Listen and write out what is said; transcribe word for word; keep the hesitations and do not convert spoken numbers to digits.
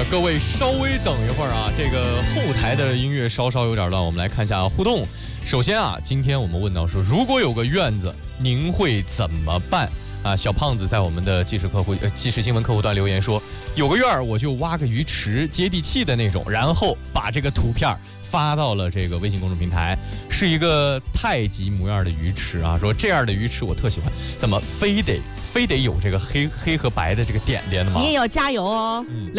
各位稍微等一会儿啊，这个后台的音乐稍稍有点乱，我们来看一下互动。首先啊，今天我们问到说，如果有个院子，您会怎么办？啊，小胖子在我们的即时客户呃即时新闻客户端留言说，有个院儿我就挖个鱼池，接地气的那种，然后把这个图片发到了这个微信公众平台，是一个太极模样的鱼池啊，说这样的鱼池我特喜欢，怎么非得非得有这个黑黑和白的这个点点的吗？ 你也要加油哦。嗯